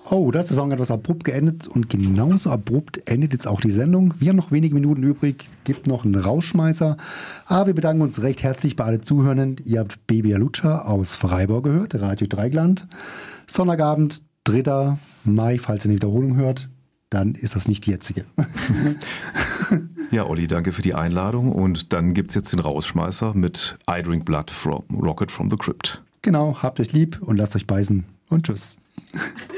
Oh, da ist der Song etwas abrupt geendet und genauso abrupt endet jetzt auch die Sendung. Wir haben noch wenige Minuten übrig, gibt noch einen Rausschmeißer. Aber wir bedanken uns recht herzlich bei allen Zuhörern. Ihr habt Baby Alucha aus Freiburg gehört, Radio Dreigland. Sonntagabend, 3. Mai, falls ihr eine Wiederholung hört, dann ist das nicht die jetzige. Ja, Olli, danke für die Einladung. Und dann gibt's jetzt den Rausschmeißer mit I Drink Blood from Rocket from the Crypt. Genau, habt euch lieb und lasst euch beißen und tschüss.